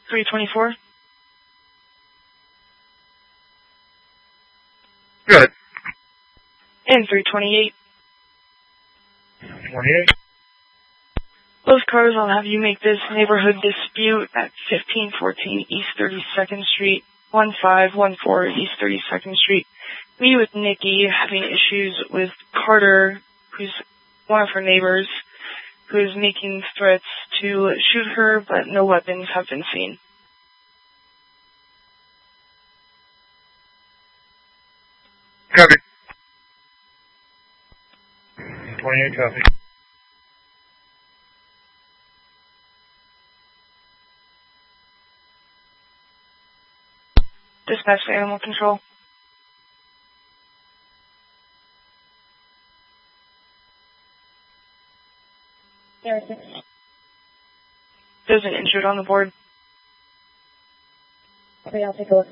324. Good. And 328. 28. Both cars, I'll have you make this neighborhood dispute at 1514 East 32nd Street, 1514 East 32nd Street. Me with Nikki having issues with Carter, who's one of her neighbors, who is making threats to shoot her, but no weapons have been seen. Copy. 28 copy. Dispatch to Animal Control. There's an injured on the board. Okay, I'll take a look.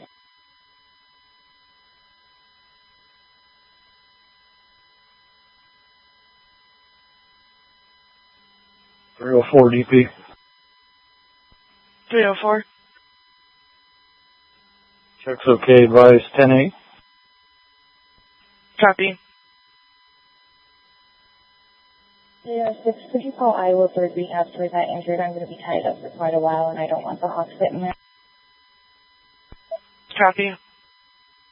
.304 DP. 304. Check's okay, advise 10-8. Copy. 306, could you call Iowa Bird being asked for that injured? I'm going to be tied up for quite a while and I don't want the hawk sitting there. Copy.